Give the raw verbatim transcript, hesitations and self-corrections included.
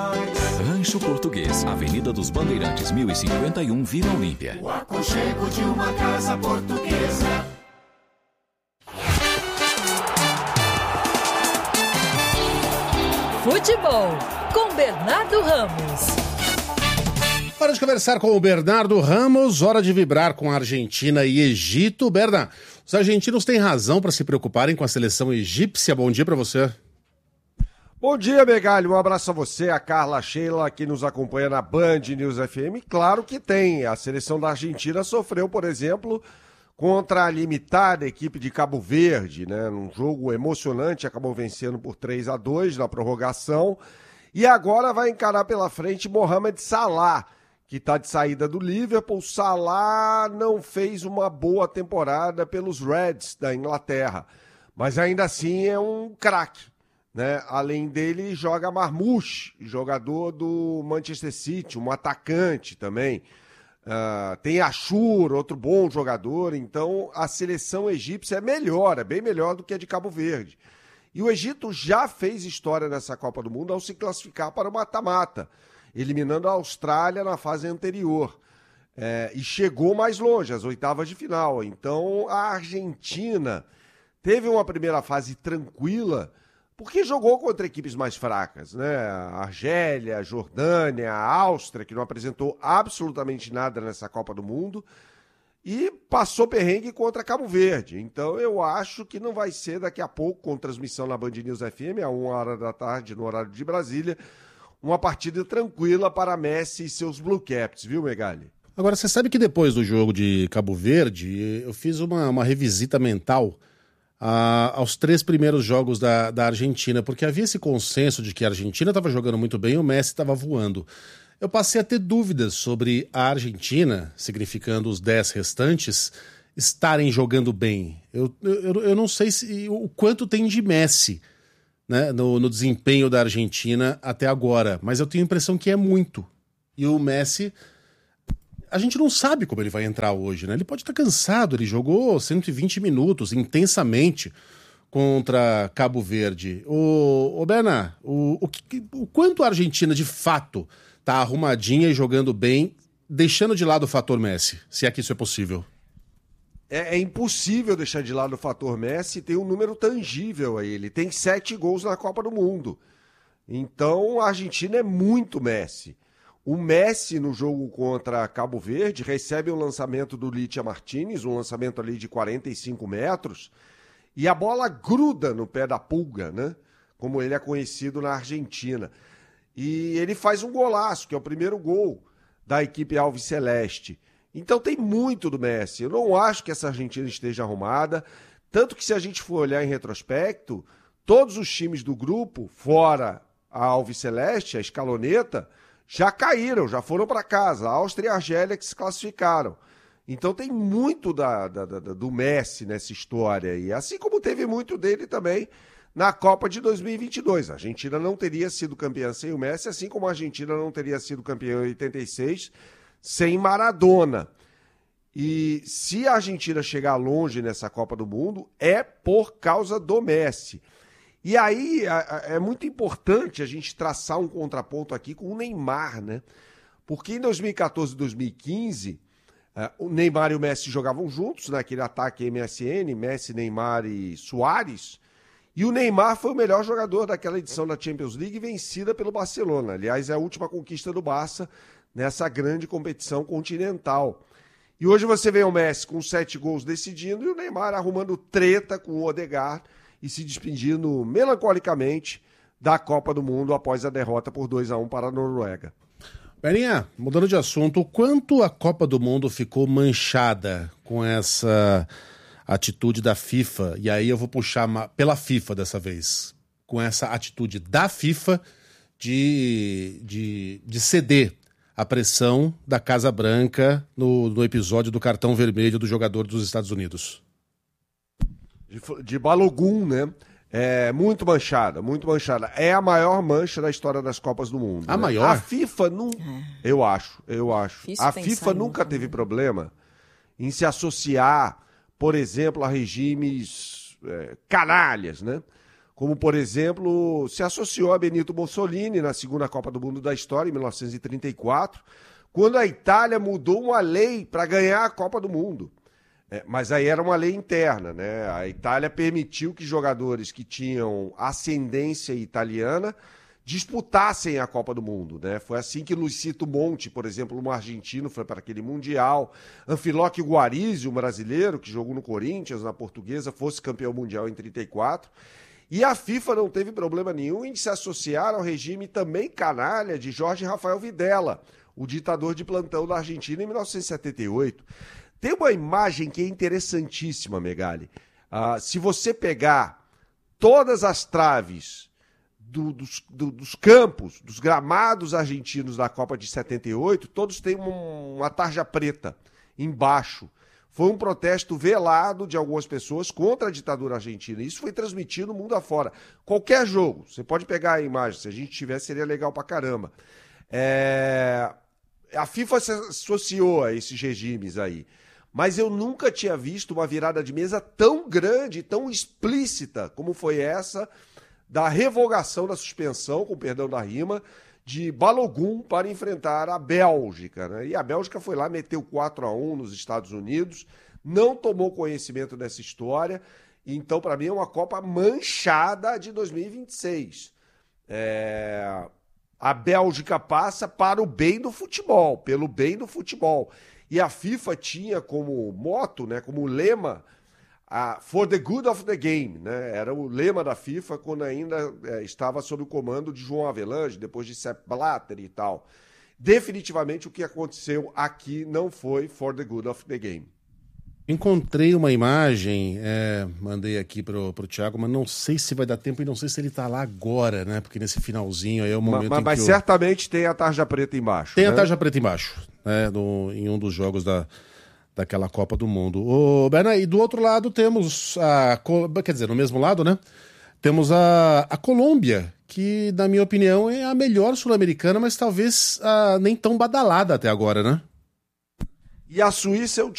Rancho Português, Avenida dos Bandeirantes, mil e cinquenta e um, Vila Olímpia. O aconchego de uma casa portuguesa. Futebol, com Bernardo Ramos. Hora de conversar com o Bernardo Ramos, hora de vibrar com a Argentina e Egito. Berna, os argentinos têm razão para se preocuparem com a seleção egípcia. Bom dia para você. Bom dia, Megalho. Um abraço a você, a Carla, a Sheila, que nos acompanha na Band News F M. Claro que tem. A seleção da Argentina sofreu, por exemplo, contra a limitada equipe de Cabo Verde, né? Num jogo emocionante, acabou vencendo por três a dois na prorrogação. E agora vai encarar pela frente Mohamed Salah, que está de saída do Liverpool. Salah não fez uma boa temporada pelos Reds da Inglaterra, mas ainda assim é um craque. Né? Além dele, joga Marmoush, jogador do Manchester City, um atacante também. Uh, tem Ashur, outro bom jogador. Então, a seleção egípcia é melhor, é bem melhor do que a de Cabo Verde. E o Egito já fez história nessa Copa do Mundo ao se classificar para o mata-mata, eliminando a Austrália na fase anterior. É, e chegou mais longe, às oitavas de final. Então, a Argentina teve uma primeira fase tranquila, porque jogou contra equipes mais fracas, né? A Argélia, a Jordânia, a Áustria, que não apresentou absolutamente nada nessa Copa do Mundo, e passou perrengue contra Cabo Verde. Então eu acho que não vai ser daqui a pouco, com transmissão na Band News F M, a uma hora da tarde, no horário de Brasília, uma partida tranquila para Messi e seus Blue Caps, viu, Megali? Agora, você sabe que depois do jogo de Cabo Verde, eu fiz uma, uma revisita mental Uh, aos três primeiros jogos da, da Argentina, porque havia esse consenso de que a Argentina estava jogando muito bem e o Messi estava voando. Eu passei a ter dúvidas sobre a Argentina, significando os dez restantes, estarem jogando bem. Eu, eu, eu não sei se, o quanto tem de Messi, né, no, no desempenho da Argentina até agora, mas eu tenho a impressão que é muito. E o Messi, a gente não sabe como ele vai entrar hoje, né? Ele pode estar cansado, ele jogou cento e vinte minutos intensamente contra Cabo Verde. O, o Berna, o, o, o quanto a Argentina de fato está arrumadinha e jogando bem, deixando de lado o fator Messi, se é que isso é possível? É, é impossível deixar de lado o fator Messi, tem um número tangível aí, ele tem sete gols na Copa do Mundo. Então a Argentina é muito Messi. O Messi, no jogo contra Cabo Verde, recebe um lançamento do Licha Martinez, um lançamento ali de quarenta e cinco metros, e a bola gruda no pé da pulga, né? Como ele é conhecido na Argentina. E ele faz um golaço, que é o primeiro gol da equipe alviceleste. Então tem muito do Messi. Eu não acho que essa Argentina esteja arrumada, tanto que se a gente for olhar em retrospecto, todos os times do grupo, fora a alviceleste, a escaloneta, já caíram, já foram para casa. A Áustria e a Argélia que se classificaram. Então tem muito da, da, da, do Messi nessa história aí. Assim como teve muito dele também na Copa de dois mil e vinte e dois. A Argentina não teria sido campeã sem o Messi, assim como a Argentina não teria sido campeã em oitenta e seis sem Maradona. E se a Argentina chegar longe nessa Copa do Mundo, é por causa do Messi. E aí é muito importante a gente traçar um contraponto aqui com o Neymar, né? Porque em dois mil e quatorze e dois mil e quinze, o Neymar e o Messi jogavam juntos naquele ataque M S N, Messi, Neymar e Suárez, e o Neymar foi o melhor jogador daquela edição da Champions League vencida pelo Barcelona. Aliás, é a última conquista do Barça nessa grande competição continental. E hoje você vê o Messi com sete gols decidindo e o Neymar arrumando treta com o Odegaard e se despedindo melancolicamente da Copa do Mundo após a derrota por dois a um para a Noruega. Beninha, mudando de assunto, o quanto a Copa do Mundo ficou manchada com essa atitude da FIFA, e aí eu vou puxar pela FIFA dessa vez, com essa atitude da FIFA de, de, de ceder a pressão da Casa Branca no, no episódio do cartão vermelho do jogador dos Estados Unidos. De, de Balogun, né? É muito manchada, muito manchada. É a maior mancha da história das Copas do Mundo. A né? maior? A FIFA nunca... Eu acho, eu acho. Difícil a FIFA nunca teve problema em se associar, por exemplo, a regimes é, canalhas, né? como, por exemplo, se associou a Benito Mussolini na segunda Copa do Mundo da história, em mil novecentos e trinta e quatro, quando a Itália mudou uma lei para ganhar a Copa do Mundo. É, mas aí era uma lei interna, né? A Itália permitiu que jogadores que tinham ascendência italiana disputassem a Copa do Mundo, né? Foi assim que Luisito Monti, por exemplo, um argentino, foi para aquele Mundial. Anfiloque Guarizzi, um brasileiro que jogou no Corinthians, na Portuguesa, fosse campeão mundial em trinta e quatro. E a FIFA não teve problema nenhum em se associar ao regime também canalha de Jorge Rafael Videla, o ditador de plantão da Argentina em mil novecentos e setenta e oito. Tem uma imagem que é interessantíssima, Megali. Ah, se você pegar todas as traves do, dos, do, dos campos, dos gramados argentinos da Copa de setenta e oito, todos têm um, uma tarja preta embaixo. Foi um protesto velado de algumas pessoas contra a ditadura argentina. Isso foi transmitido no mundo afora. Qualquer jogo, você pode pegar a imagem, se a gente tivesse seria legal pra caramba. É... A FIFA se associou a esses regimes aí. Mas eu nunca tinha visto uma virada de mesa tão grande, tão explícita, como foi essa da revogação da suspensão, com perdão da rima, de Balogun para enfrentar a Bélgica, né? E a Bélgica foi lá, meteu quatro a um nos Estados Unidos, não tomou conhecimento dessa história, então para mim é uma Copa manchada de dois mil e vinte e seis. É... A Bélgica passa para o bem do futebol, pelo bem do futebol. E a FIFA tinha como moto, né, como lema, a For the Good of the Game, né? Era o lema da FIFA quando ainda é, estava sob o comando de João Avelange, depois de Sepp Blatter e tal. Definitivamente o que aconteceu aqui não foi For the Good of the Game. Encontrei uma imagem, é, mandei aqui pro, pro Thiago, mas não sei se vai dar tempo e não sei se ele tá lá agora, né? Porque nesse finalzinho aí é o momento mas, em mas que... Mas certamente eu... tem a tarja preta embaixo. Tem, né? A tarja preta embaixo, né? No, em um dos jogos da, daquela Copa do Mundo. Ô, Berna, e do outro lado temos a... Quer dizer, no mesmo lado, né? Temos a, a Colômbia, que, na minha opinião, é a melhor sul-americana, mas talvez a, nem tão badalada até agora, né? E a Suíça é um